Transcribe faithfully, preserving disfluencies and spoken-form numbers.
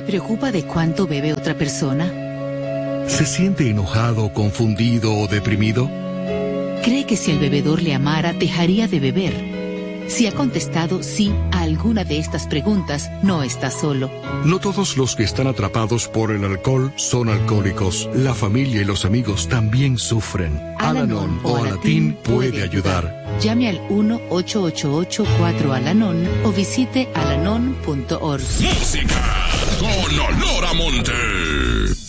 ¿Se preocupa de cuánto bebe otra persona? ¿Se siente enojado, confundido o deprimido? ¿Cree que si el bebedor le amara, dejaría de beber? Si ha contestado sí a alguna de estas preguntas, no está solo. No todos los que están atrapados por el alcohol son alcohólicos. La familia y los amigos también sufren. Al-Anon o Alatín puede ayudar. Llame al uno ocho ocho ocho cuatro Al-Anon o visite alanon punto org. Música con olor a monte.